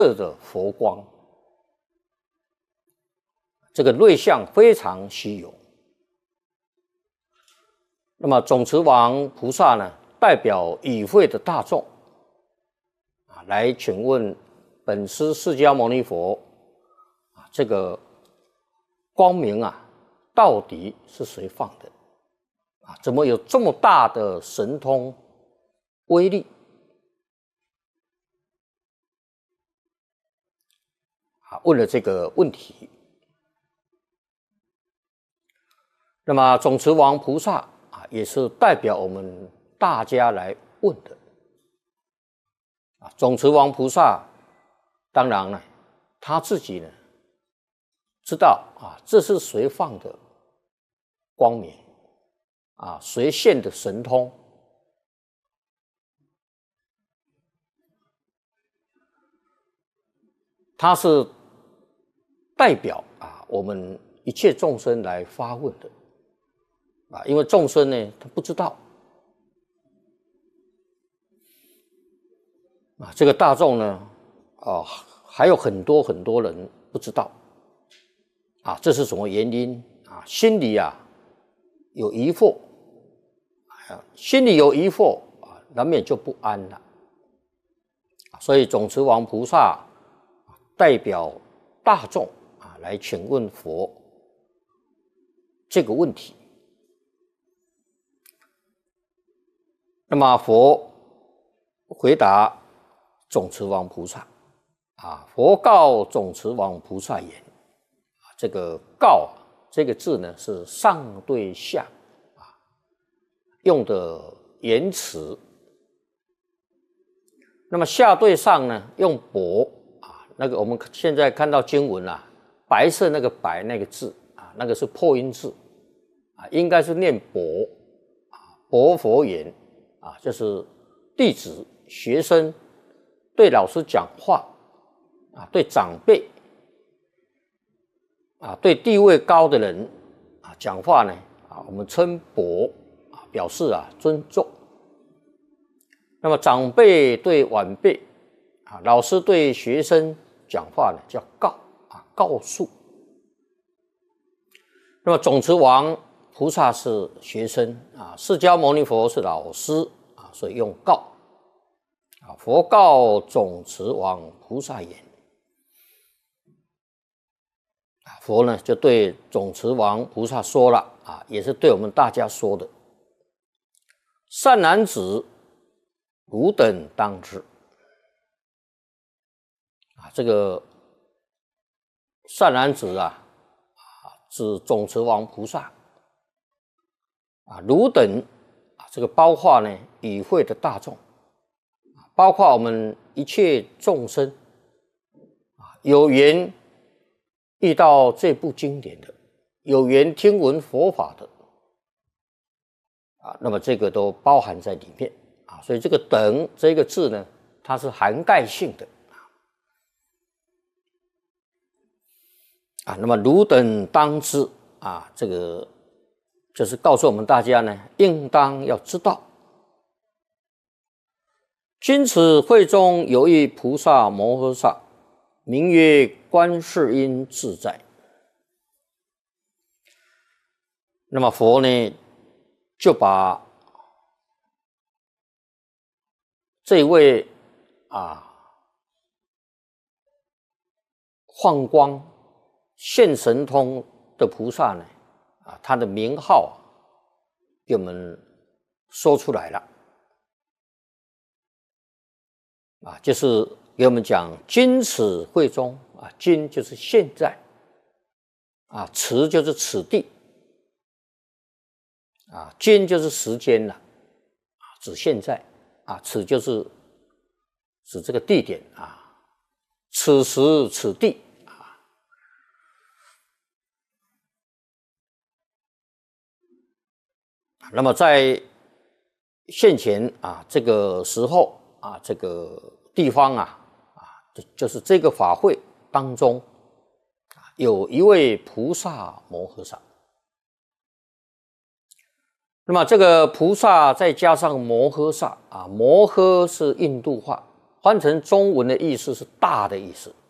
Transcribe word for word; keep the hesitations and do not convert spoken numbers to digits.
色的佛光，这个瑞相非常稀有。那么总持王菩萨呢，代表与会的大众啊，来请问本师释迦牟尼佛啊，这个光明啊，到底是谁放的啊？怎么有这么大的神通威力？啊，问了这个问题。那么总持王菩萨啊，也是代表我们大家来问的啊。总持王菩萨，当然呢，他自己呢知道啊，这是谁放的光明啊，谁现的神通。他是代表啊我们一切众生来发问的啊，因为众生呢他不知道啊，这个大众呢啊还有很多很多人不知道啊，这是什么原因啊？心里啊有疑惑啊，心里有疑惑啊，难免就不安了。所以总持王菩萨代表大众啊，来请问佛这个问题。那么佛回答总持王菩萨啊，佛告总持王菩萨言：啊，这个告啊，这个字呢是上对下啊用的言辞。那么下对上呢，用薄啊，那个我们现在看到经文啊，白色那个白那个字啊，那个是破音字啊，应该是念薄啊，薄佛言啊，就是弟子学生对老师讲话啊，对长辈啊，对地位高的人啊讲话呢啊，我们称薄啊，表示啊尊重。那么长辈对晚辈啊，老师对学生讲话呢叫告啊，告诉。那么总持王菩萨是学生啊，释迦牟尼佛是老师啊，所以用告啊。佛告总持王菩萨言啊，佛呢就对总持王菩萨说了啊，也是对我们大家说的：善男子，汝等当知啊，这个善男子啊，啊，指总持王菩萨啊，汝等啊，这个包括呢与会的大众，包括我们一切众生啊，有缘遇到这部经典的，有缘听闻佛法的啊，那么这个都包含在里面。啊，所以这个等这个字呢，它是涵盖性的啊。那么汝等当知啊，这个就是告诉我们大家呢，应当要知道，今此会中有一菩萨摩诃萨，名曰观世音自在。那么佛呢，就把这位啊放光现神通的菩萨呢，啊，他的名号啊，给我们说出来了啊，就是给我们讲今此会中啊，今就是现在啊，此就是此地啊，今就是时间了啊，指现在。啊，此就是指这个地点啊，此时此地啊。那么在现前啊，这个时候啊，这个地方啊，啊，就就是这个法会当中啊，有一位菩萨摩诃萨。那么这个菩萨再加上摩诃萨啊，摩诃是印度话翻成中文的意思是大的意思。